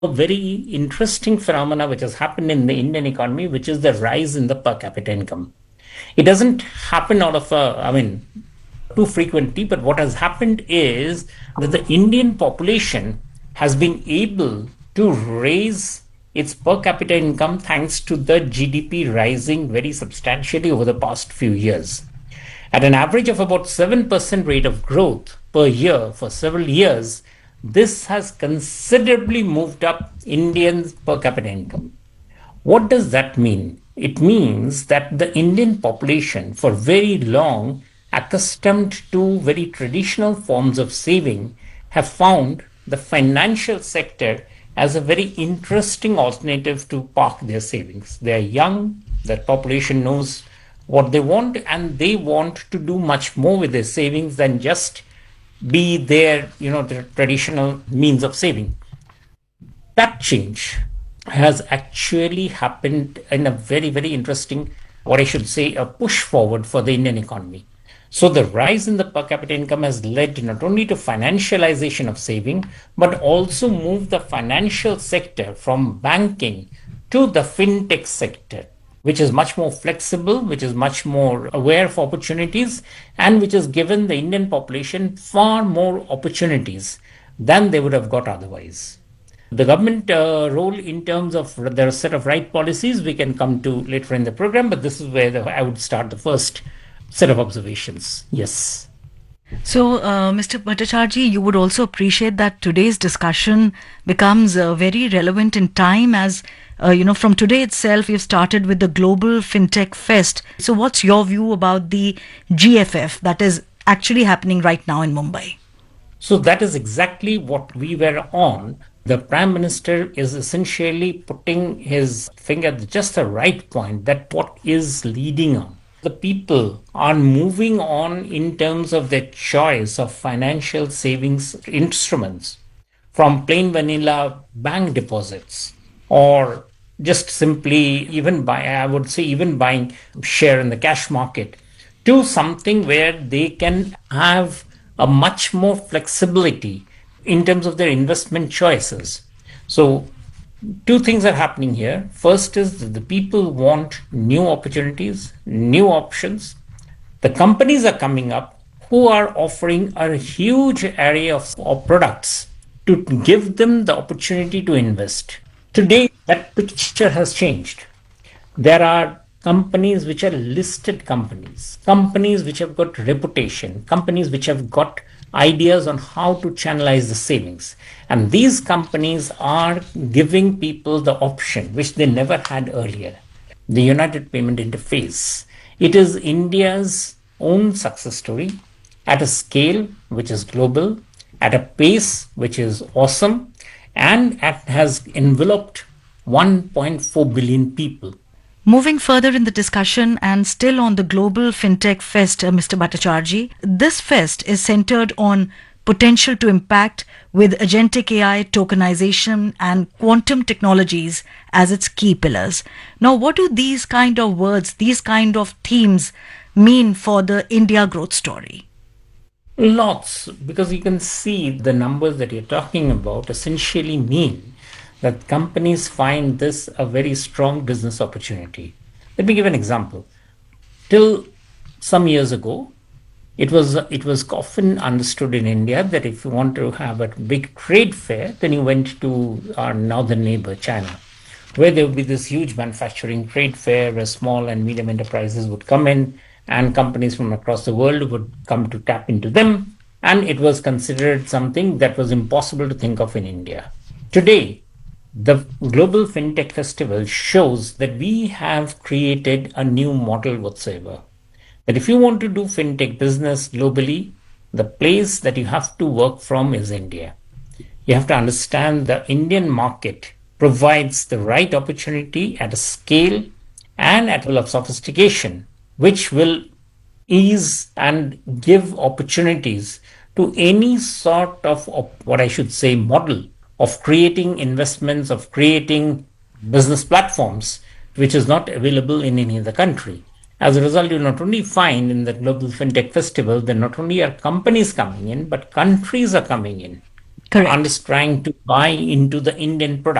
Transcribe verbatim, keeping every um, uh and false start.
a very interesting phenomena which has happened in the Indian economy, which is the rise in the per capita income. It doesn't happen out of a, I mean, too frequently, but what has happened is that the Indian population has been able to raise its per capita income thanks to the G D P rising very substantially over the past few years. At an average of about seven percent rate of growth per year for several years, this has considerably moved up Indians' per capita income. What does that mean? It means that the Indian population, for very long, accustomed to very traditional forms of saving, have found the financial sector as a very interesting alternative to park their savings. They are young, the population knows what they want, and they want to do much more with their savings than just be their, you know, the traditional means of saving. That change has actually happened in a very, very interesting, what I should say, a push forward for the Indian economy. So the rise in the per capita income has led not only to financialization of saving, but also moved the financial sector from banking to the fintech sector, which is much more flexible, which is much more aware of opportunities, and which has given the Indian population far more opportunities than they would have got otherwise. The government uh, role in terms of the set of right policies we can come to later in the program, but this is where the, I would start the first set of observations. Yes. So, uh, Mister Bhattacharjee, you would also appreciate that today's discussion becomes uh, very relevant in time as, uh, you know, from today itself, we've started with the Global FinTech Fest. So, what's your view about the G F F that is actually happening right now in Mumbai? So, that is exactly what we were on. The Prime Minister is essentially putting his finger at just the right point, that what is leading on. The people are moving on in terms of their choice of financial savings instruments from plain vanilla bank deposits or just simply even buy, I would say, even buying share in the cash market to something where they can have a much more flexibility in terms of their investment choices. So two things are happening here. First is that the people want new opportunities, new options. The companies are coming up who are offering a huge array of, of products to give them the opportunity to invest. Today, that picture has changed. There are companies which are listed companies, companies which have got reputation, companies which have got ideas on how to channelize the savings. And these companies are giving people the option which they never had earlier. The United Payment Interface. It is India's own success story at a scale which is global, at a pace which is awesome, and it has enveloped one point four billion people. Moving further in the discussion and still on the Global FinTech Fest, uh, Mister Bhattacharjee, this fest is centered on potential to impact with agentic A I, tokenization and quantum technologies as its key pillars. Now, what do these kind of words, these kind of themes mean for the India growth story? Lots, because you can see the numbers that you're talking about essentially mean that companies find this a very strong business opportunity. Let me give an example. Till some years ago, it was it was often understood in India that if you want to have a big trade fair, then you went to our northern neighbor, China, where there would be this huge manufacturing trade fair where small and medium enterprises would come in and companies from across the world would come to tap into them. And it was considered something that was impossible to think of in India. Today, the Global FinTech Festival shows that we have created a new model whatsoever. That if you want to do FinTech business globally, the place that you have to work from is India. You have to understand the Indian market provides the right opportunity at a scale and at a level of sophistication, which will ease and give opportunities to any sort of, of what I should say, model of creating investments, of creating business platforms, which is not available in any other country. As a result, you not only find in the Global FinTech Festival that not only are companies coming in, but countries are coming in. Correct. and is trying to buy into the Indian product.